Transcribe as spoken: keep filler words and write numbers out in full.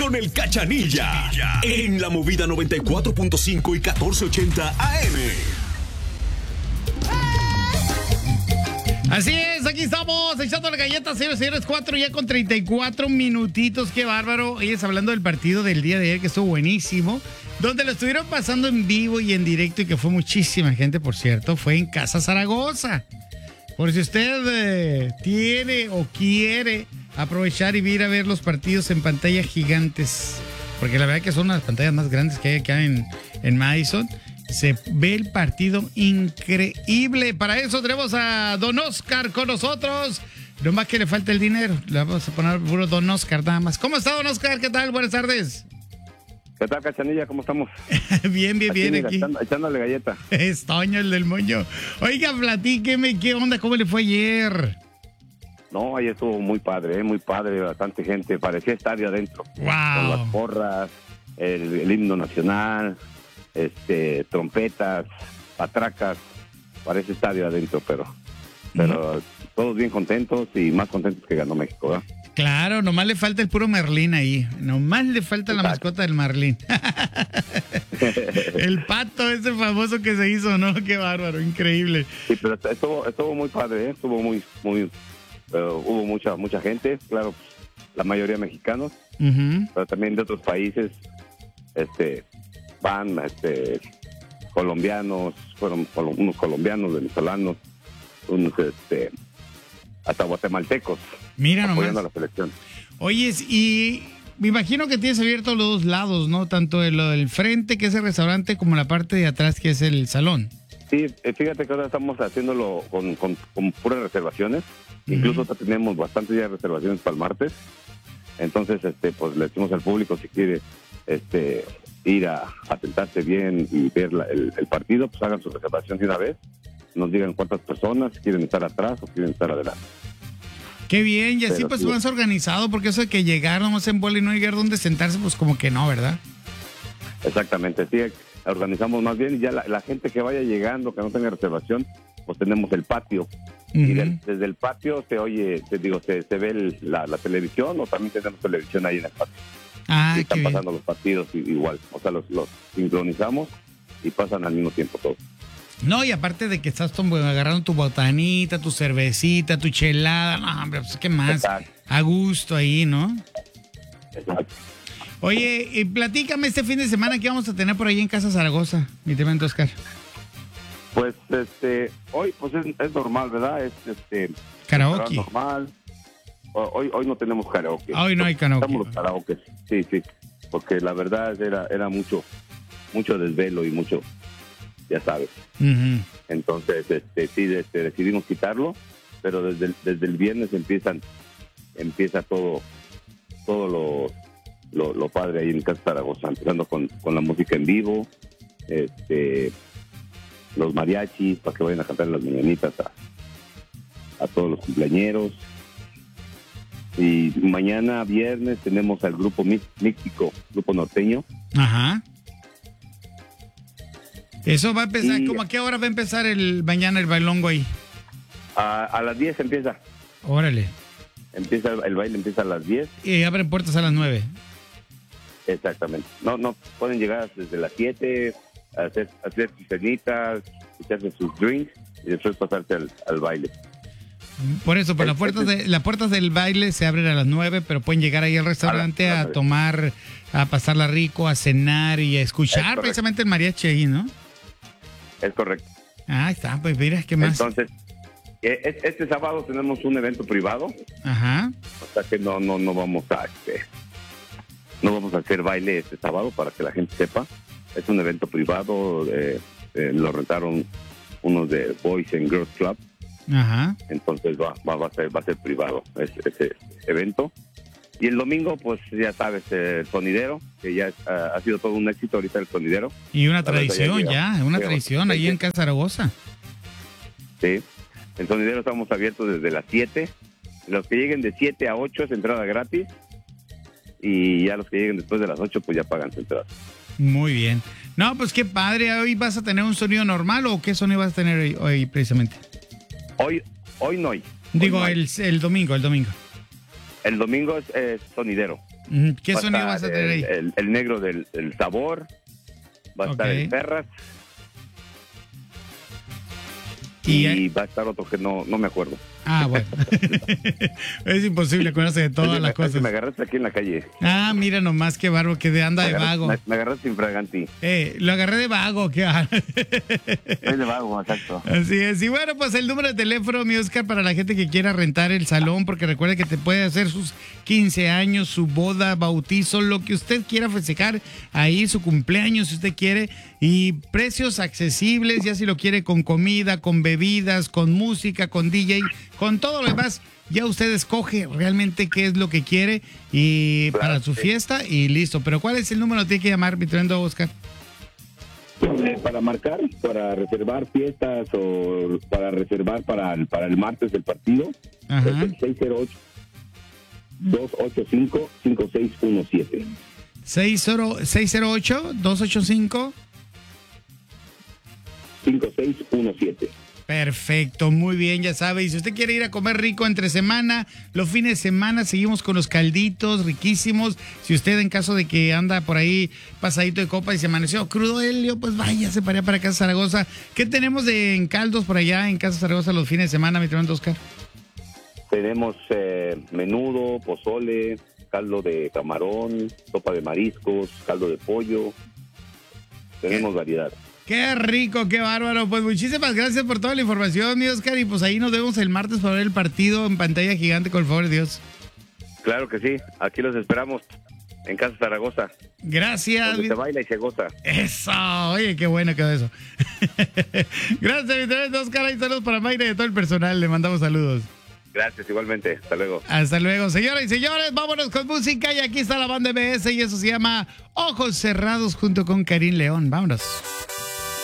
Con el Cachanilla en la Movida noventa y cuatro punto cinco y catorce ochenta A M. Así es, aquí estamos echando la galleta, señores, señores, cuatro ya con treinta y cuatro minutitos, qué bárbaro. Ellos hablando del partido del día de ayer que estuvo buenísimo, donde lo estuvieron pasando en vivo y en directo y que fue muchísima gente, por cierto, fue en Casa Zaragoza. Por si usted eh, tiene o quiere aprovechar y ir a ver los partidos en pantallas gigantes, porque la verdad que son las pantallas más grandes que hay acá en, en Madison. Se ve el partido increíble. Para eso tenemos a Don Oscar con nosotros. No más que le falta el dinero. Le vamos a poner puro Don Oscar nada más. ¿Cómo está, Don Oscar? ¿Qué tal? Buenas tardes. ¿Qué tal, Cachanilla? ¿Cómo estamos? bien, bien, aquí, bien. Mira, aquí. Echando, echándole galleta. Es Toño, el del moño. Oiga, platíqueme, ¿qué onda? ¿Cómo le fue ayer? No, ayer estuvo muy padre, ¿eh? Muy padre, bastante gente. Parecía estadio adentro. Wow. Con las porras, el, el himno nacional, este, trompetas, patracas. Parece estadio adentro, pero, pero mm. todos bien contentos y más contentos que ganó México, ¿verdad? Claro, nomás le falta el puro Merlín ahí. Nomás le falta Exacto. la mascota del Marlín. El pato ese famoso que se hizo, ¿no? Qué bárbaro, increíble. Sí, pero estuvo, estuvo muy padre, ¿eh? Estuvo muy, muy, uh, hubo mucha, mucha gente, claro, la mayoría mexicanos, uh-huh. pero también de otros países, este, van, este, colombianos, fueron unos colombianos, venezolanos, unos, este, hasta guatemaltecos. Mira apoyando nomás. A la selección. Oyes, y me imagino que tienes abierto los dos lados, ¿no? Tanto el, el frente, que es el restaurante, como la parte de atrás, que es el salón. Sí, fíjate que ahora estamos haciéndolo con, con, con puras reservaciones. Uh-huh. Incluso tenemos bastantes ya reservaciones para el martes. Entonces, este, pues le decimos al público si quiere este, ir a, a sentarse bien y ver la, el, el partido, pues hagan su reservación de una vez. Nos digan cuántas personas quieren estar atrás o quieren estar adelante. Qué bien, y así Pero, pues sí. más organizado, porque eso de que llegar nomás en bola y no llegar donde sentarse, pues como que no, ¿verdad? Exactamente, sí, organizamos más bien y ya la, la gente que vaya llegando, que no tenga reservación, pues tenemos el patio. Uh-huh. Y del, desde el patio se oye, te digo, se, se ve el, la, la televisión o también tenemos televisión ahí en el patio. Ah, y están qué pasando bien. los partidos igual, o sea, los, los sincronizamos y pasan al mismo tiempo todos. No, y aparte de que estás bueno, agarrando tu botanita, tu cervecita, tu chelada, no, hombre, pues qué más, Exacto. a gusto ahí, ¿no? Exacto. Oye, y platícame este fin de semana que vamos a tener por ahí en Casa Zaragoza, mi tremendo Oscar. Pues, este, hoy pues es, es normal, ¿verdad? Es, este, karaoke. normal. Hoy, hoy no tenemos karaoke. Hoy no hay karaoke. Estamos los karaoke, sí, sí, porque la verdad era, era mucho, mucho desvelo y mucho... ya sabes. Uh-huh. Entonces, este, sí, este, decidimos quitarlo, pero desde el, desde el viernes empiezan, empieza todo, todo lo, lo, lo padre ahí en Casa Zaragoza, empezando con, con la música en vivo, este, los mariachis, para que vayan a cantar las mañanitas a, a todos los cumpleañeros. Y mañana, viernes, tenemos al grupo místico, grupo norteño. Ajá. Eso va a empezar, y, ¿cómo a qué hora va a empezar el mañana el bailongo ahí? A, a las diez empieza. Órale. Empieza el baile, empieza a las diez. Y abren puertas a las nueve. Exactamente. No, no, pueden llegar desde las siete, a hacer, a hacer sus cenitas, echarse sus drinks y después pasarse al, al baile. Por eso, por las puertas de, las puertas del baile se abren a las nueve, pero pueden llegar ahí al restaurante a, la, a tomar, a pasarla rico, a cenar y a escuchar precisamente el mariachi ahí, ¿no? Es correcto. Ah, está, pues mira, ¿qué más? Entonces, este sábado tenemos un evento privado. Ajá. O sea que no, no, no vamos a, este, no vamos a hacer baile este sábado para que la gente sepa. Es un evento privado, eh, eh, lo rentaron unos de Boys and Girls Club. Ajá. Entonces va, va, va a ser, va a ser privado ese, ese evento. Y el domingo, pues ya sabes, el sonidero, que ya uh, ha sido todo un éxito ahorita el sonidero. Y una tradición ya, ya, una tradición ahí en Casa Zaragoza. Sí, el sonidero estamos abiertos desde las siete. Los que lleguen de siete a ocho es entrada gratis. Y ya los que lleguen después de las ocho, pues ya pagan su entrada. Muy bien. No, pues qué padre. ¿Hoy vas a tener un sonido normal o qué sonido vas a tener hoy, hoy precisamente? Hoy, hoy no hay. Digo, hoy no hay. El, el domingo, el domingo. El domingo es eh, sonidero. ¿Qué va sonido vas a tener ahí? El, el, el negro del el sabor, va a okay. estar el Ferras. Y, y va a estar otro que no, no me acuerdo. Ah, bueno. Es imposible, conoce de todas Oye, las me, cosas. Me agarraste aquí en la calle. Ah, mira nomás qué barbo, que de anda me de vago. Me, me agarraste infraganti. Eh, lo agarré de vago, qué Es de vago, exacto. Así es. Y bueno, pues el número de teléfono, mi Oscar, para la gente que quiera rentar el salón, porque recuerde que te puede hacer sus quince años, su boda, bautizo, lo que usted quiera festejar ahí, su cumpleaños, si usted quiere. Y precios accesibles, ya si lo quiere con comida, con bebidas, con música, con D J, con todo lo demás. Ya usted escoge realmente qué es lo que quiere y claro, para su sí. fiesta y listo. Pero ¿cuál es el número que tiene que llamar, mi tremendo Oscar? Eh, para marcar, para reservar fiestas o para reservar para el, para el martes del partido, ajá, es el seis cero ocho, dos ocho cinco, cinco seis uno siete. seis cero ocho, dos ocho cinco, cinco seis uno siete. Perfecto, muy bien, ya sabe. Y si usted quiere ir a comer rico entre semana, los fines de semana seguimos con los calditos riquísimos. Si usted en caso de que anda por ahí pasadito de copa y se amaneció crudo Helio, pues váyase para allá para Casa Zaragoza. ¿Qué tenemos de en caldos por allá en Casa Zaragoza los fines de semana, mi tremendo Oscar? Tenemos eh, menudo, pozole, caldo de camarón, sopa de mariscos, caldo de pollo. Tenemos variedad. Qué rico, qué bárbaro. Pues muchísimas gracias por toda la información, mi Oscar. Y pues ahí nos vemos el martes para ver el partido en pantalla gigante, con el favor de Dios. Claro que sí. Aquí los esperamos en Casa Zaragoza. Gracias. Donde se baila y se goza. Eso. Oye, qué bueno quedó eso. Gracias, mi tremendo Oscar. Ahí saludos para Mayra y de todo el personal. Le mandamos saludos. Gracias, igualmente. Hasta luego. Hasta luego. Señoras y señores, vámonos con música. Y aquí está la banda M S y eso se llama Ojos Cerrados junto con Karim León. Vámonos.